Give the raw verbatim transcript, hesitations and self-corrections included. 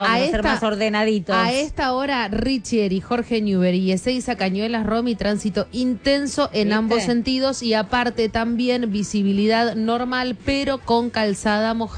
Vamos A a, ser esta- más ordenaditos. A esta hora, Richieri, Jorge Newbery y Ezeiza Cañuelas, Romy, tránsito intenso en ¿Viste? ambos sentidos y aparte también visibilidad normal, pero con calzada mojada.